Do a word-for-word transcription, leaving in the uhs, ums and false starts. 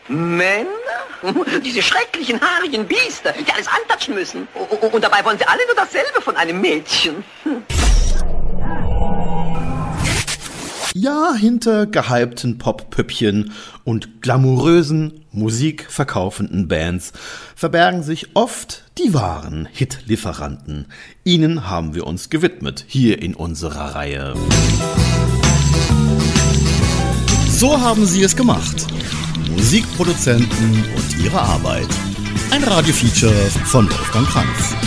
Männer? Diese schrecklichen, haarigen Biester, die alles antatschen müssen. Und dabei wollen sie alle nur dasselbe von einem Mädchen. Ja, hinter gehypten Pop-Püppchen und glamourösen, musikverkaufenden Bands verbergen sich oft die wahren Hitlieferanten. Ihnen haben wir uns gewidmet, hier in unserer Reihe. So haben sie es gemacht. Musikproduzenten und ihre Arbeit. Ein Radiofeature von Wolfgang Kranz.